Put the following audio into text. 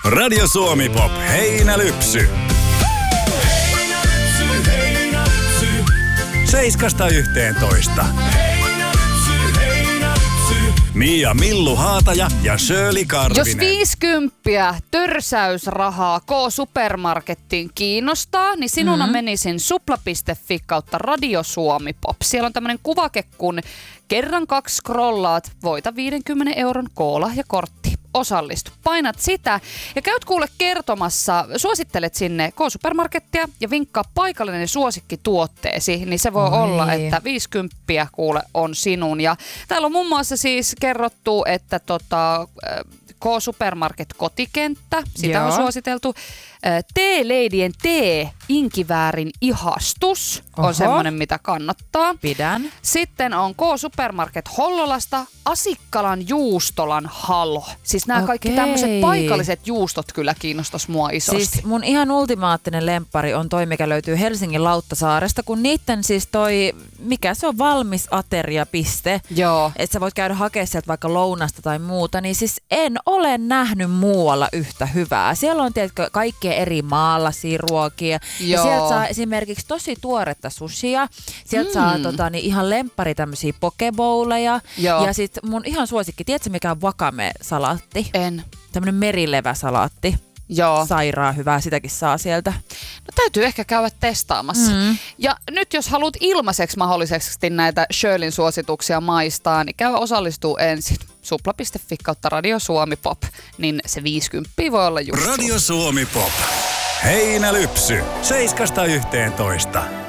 Radio Suomi Pop, Heinälypsy. 7–11. Mia Millu Haataja ja Shirley Karvinen. Jos 50 törsäysrahaa K-supermarkettiin kiinnostaa, niin sinuna menisin supla.fi kautta Radio Suomi Pop. Siellä on tämmönen kuvake, kun kerran 2 scrollaat, voita 50 euron K-lahjakortti. Osallistu. Painat sitä ja käyt kuule kertomassa, suosittelet sinne K-supermarkettia ja vinkkaa paikallinen suosikkituotteesi, niin se voi olla, että 50 kuule on sinun. Ja täällä on muun muassa siis kerrottu, että K-supermarket kotikenttä, sitä on suositeltu. Teeleidien Inkiväärin ihastus on semmoinen, mitä kannattaa. Pidän. Sitten on K-supermarket Hollolasta Asikkalan juustolan halo. Siis nämä kaikki tämmöiset paikalliset juustot kyllä kiinnostais mua isosti. Siis mun ihan ultimaattinen lemppari on toi, mikä löytyy Helsingin Lauttasaaresta, kun niitten siis mikä se on, valmis ateriapiste. Joo. Että sä voit käydä hakemaan sieltä vaikka lounasta tai muuta, niin siis en ole nähnyt muualla yhtä hyvää. Siellä on tietysti kaikkea eri maalaisia ruokia. Joo. Ja sieltä saa esimerkiksi tosi tuoretta sushia. Sieltä saa ihan lemppari tämmöisiä pokebowleja. Joo. Ja sit mun ihan suosikki, tiedätkö mikä on wakame-salaatti? En. Tämmönen merileväsalaatti. Joo. Sairaan hyvää, sitäkin saa sieltä. No täytyy ehkä käydä testaamassa. Ja nyt jos haluat ilmaiseksi mahdollisesti näitä Shirleyn suosituksia maistaa, niin käy osallistuu ensin supla.fi kautta Radio Suomi Pop, niin se 50 voi olla just Radio Suomi Pop, Heinälypsy. 7–11.